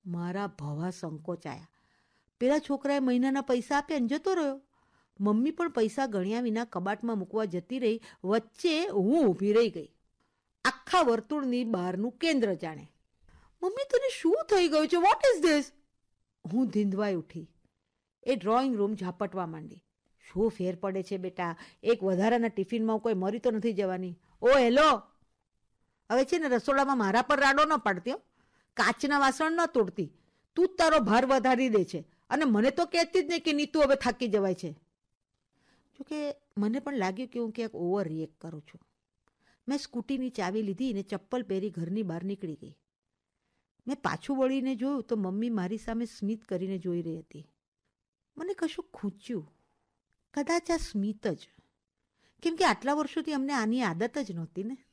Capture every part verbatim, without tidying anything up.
મારા ભવા સંકોચાયા. પેલા છોકરાએ મહિનાના પૈસા આપ્યા ને જતો રહ્યો. મમ્મી પણ પૈસા ગણ્યા વિના કબાટમાં મૂકવા જતી રહી. વચ્ચે હું ઊભી રહી ગઈ, આખા વર્તુળની બહારનું કેન્દ્ર જાણે. મમ્મી, તને શું થઈ ગયું છે? What is this? હું ધીંધવાઈ ઉઠી. એ ડ્રોઈંગ રૂમ ઝાપટવા માંડી. શું ફેર પડે છે બેટા? એક વધારાના ટિફિનમાં કોઈ મરી તો નથી જવાની. ઓ હેલો, હવે છે ને રસોડામાં મારા પર રાડો ન પાડતી. કાચના વાસણ ન તોડતી. તું જ તારો ભાર વધારી દે છે અને મને તો કહેતી જ નહીં કે નીતુ હવે થાકી જવાય છે. જોકે મને પણ લાગ્યું કે હું ક્યાંક ઓવર રિએક્ટ કરું છું. મેં સ્કૂટીની ચાવી લીધી ને ચપ્પલ પહેરી ઘરની બહાર નીકળી ગઈ. મેં પાછું વળીને જોયું તો મમ્મી મારી સામે સ્મિત કરીને જોઈ રહી હતી. મને કશું ખૂંચ્યું. કદાચ આ સ્મિત જ, કેમ કે આટલા વર્ષોથી અમને આની આદત જ નહોતી ને.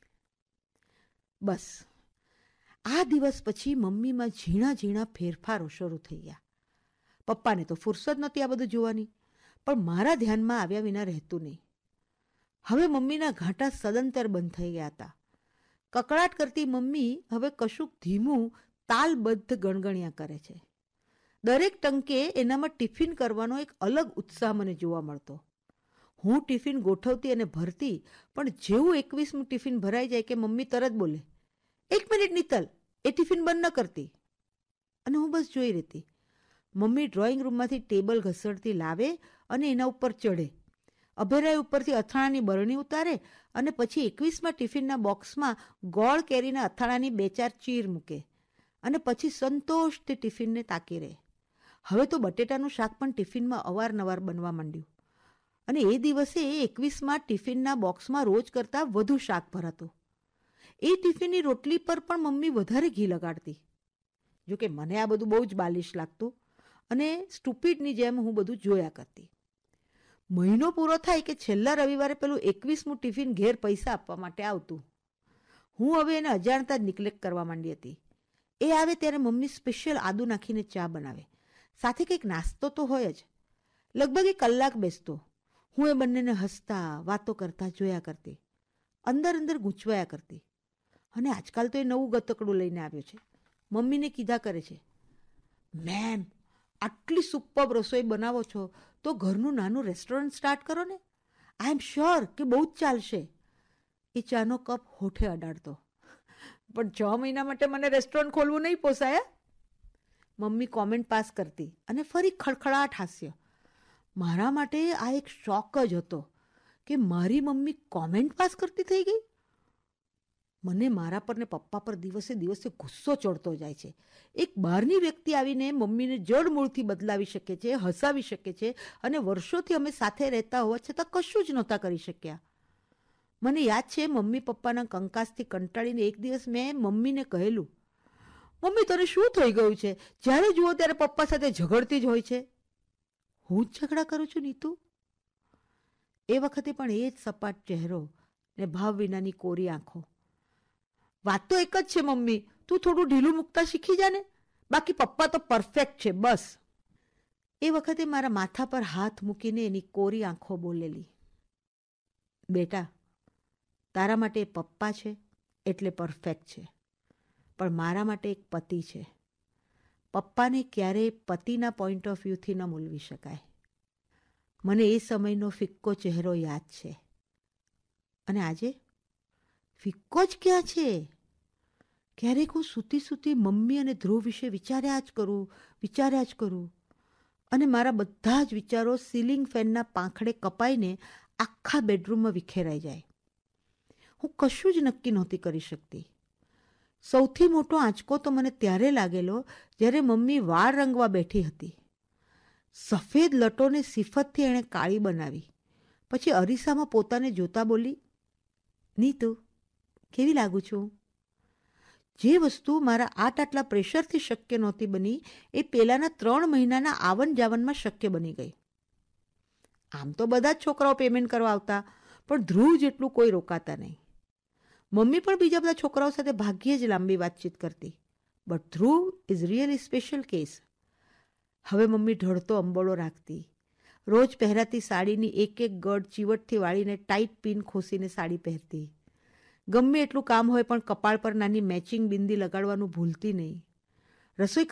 બસ આ દિવસ પછી મમ્મીમાં ઝીણા ઝીણા ફેરફારો શરૂ થઈ ગયા. પપ્પાને તો ફુરસદ નહોતી આ બધું જોવાની, પણ મારા ધ્યાનમાં આવ્યા વિના રહેતું નહીં. હવે મમ્મીના ઘાંટા સદંતર બંધ થઈ ગયા હતા. કકળાટ કરતી મમ્મી હવે કશુંક ધીમું તાલબદ્ધ ગણગણ્યા કરે છે. દરેક ટંકે એનામાં ટિફિન કરવાનો એક અલગ ઉત્સાહ મને જોવા મળતો. હું ટિફિન ગોઠવતી અને ભરતી, પણ જેવું એકવીસમું ટિફિન ભરાઈ જાય કે મમ્મી તરત બોલે, એક મિનિટ નીતલ, એ ટિફિન બંધ ન કરતી. અને હું બસ જોઈ રહેતી. મમ્મી ડ્રોઈંગ રૂમમાંથી ટેબલ ઘસડતી લાવે અને એના ઉપર ચઢે. અભેરાઈ ઉપરથી અથાણાની બરણી ઉતારે અને પછી એકવીસમાં ટિફિનના બોક્સમાં ગોળ કેરીના અથાણાની બે ચાર ચીર મૂકે અને પછી સંતોષથી ટિફિનને તાકી રહે. હવે તો બટેટાનું શાક પણ ટિફિનમાં અવારનવાર બનવા માંડ્યું અને એ દિવસે એ એકવીસમાં ટિફિનના બોક્સમાં રોજ કરતાં વધુ શાક ભરાતું. એ ટિફિનની રોટલી પર પણ મમ્મી વધારે ઘી લગાડતી. જોકે મને આ બધું બહુ જ બાલિશ લાગતું અને સ્ટુપિડની જેમ હું બધું જોયા કરતી. મહિનો પૂરો થાય કે છેલ્લા રવિવારે પેલું એકવીસમું ટિફિન ઘેર પૈસા આપવા માટે આવતું. હું હવે એને અજાણતા જ નિગ્લેક્ટ કરવા માંડી હતી. એ આવે ત્યારે મમ્મી સ્પેશિયલ આદુ નાખીને ચા બનાવે, સાથે કંઈક નાસ્તો તો હોય જ. લગભગ એક કલાક બેસતો. હું એ બંનેને હસતા વાતો કરતા જોયા કરતી, અંદર અંદર ગૂંચવાયા કરતી. અને આજકાલ તો એ નવું ગતકડું લઈને આવ્યો છે. મમ્મીને કીધા કરે છે, મેમ આટલી સુપર રસોઈ બનાવો છો તો ઘરનું નાનું રેસ્ટોરન્ટ સ્ટાર્ટ કરો ને. આઈ એમ શ્યોર કે બહુ જ ચાલશે. એ ચાનો કપ હોઠે અડાડતો. પણ છ મહિના માટે મને રેસ્ટોરન્ટ ખોલવું નહીં પોસાય. મમ્મી કોમેન્ટ પાસ કરતી અને ફરી ખડખડાટ હાસ્ય. મારા માટે આ એક શોક જ હતો કે મારી મમ્મી કોમેન્ટ પાસ કરતી થઈ ગઈ. મને મારા પર ને પપ્પા પર દિવસે દિવસે ગુસ્સો ચડતો જાય છે. એક બહારની વ્યક્તિ આવીને મમ્મીને જડમૂળથી બદલાવી શકે છે, હસાવી શકે છે અને વર્ષોથી અમે સાથે રહેતા હોવા છતાં કશું જ નહોતા કરી શક્યા. મને યાદ છે મમ્મી પપ્પાના કંકાસથી કંટાળીને એક દિવસ મેં મમ્મીને કહેલું, મમ્મી તને શું થઈ ગયું છે? જ્યારે જુઓ ત્યારે પપ્પા સાથે ઝઘડતી જ હોય છે. હું જ ઝઘડા કરું છું નીતુ? એ વખતે પણ એ જ સપાટ ચહેરો ને ભાવ વિનાની કોરી આંખો. વાત તો એક જ છે મમ્મી, તું થોડું ઢીલું મૂકતા શીખી જા ને, બાકી પપ્પા તો પરફેક્ટ છે બસ. એ વખતે મારા માથા પર હાથ મૂકીને એની કોરી આંખો બોલેલી, બેટા તારા માટે પપ્પા છે એટલે પરફેક્ટ છે, પણ મારા માટે એક પતિ છે. પપ્પાને ક્યારેય પતિના પોઈન્ટ ઓફ વ્યૂથી ન મૂલવી શકાય. મને એ સમયનો ફિક્કો ચહેરો યાદ છે. અને આજે ફિક્કો જ ક્યાં છે? ક્યારેક હું સૂતી સૂતી મમ્મી અને ધ્રુવ વિશે વિચાર્યા જ કરું વિચાર્યા જ કરું અને મારા બધા જ વિચારો સીલિંગ ફેનના પાંખડે કપાઈને આખા બેડરૂમમાં વિખેરાઈ જાય. હું કશું જ નક્કી નહોતી કરી શકતી. સૌથી મોટો આંચકો તો મને ત્યારે લાગેલો જ્યારે મમ્મી વાળ રંગવા બેઠી હતી. સફેદ લટોને સિફતથી એણે કાળી બનાવી. પછી અરીસામાં પોતાને જોતા બોલી, નીતુ કેવી લાગુ છું? જે વસ્તુ મારા આટ આટલા પ્રેશરથી શક્ય નહોતી બની એ પેલાના ત્રણ મહિનાના આવન જાવનમાં શક્ય બની ગઈ. આમ તો બધા જ છોકરાઓ પેમેન્ટ કરવા આવતા, પણ ધ્રુવ જેટલું કોઈ રોકાતા નહીં. મમ્મી પણ બીજા બધા છોકરાઓ સાથે ભાગ્યે જ લાંબી વાતચીત કરતી, but Dhruv is really special case. હવે મમ્મી ઢળતો અંબોળો રાખતી. રોજ પહેરાતી સાડીની એક એક ગઢ ચીવટથી વાળીને ટાઈટ પિન ખોસીને સાડી પહેરતી. ગમે એટલું કામ હોય પણ કપાળ પર નાની મેચિંગ બિંદી લગાડવાનું ભૂલતી નહીં. રસોઈ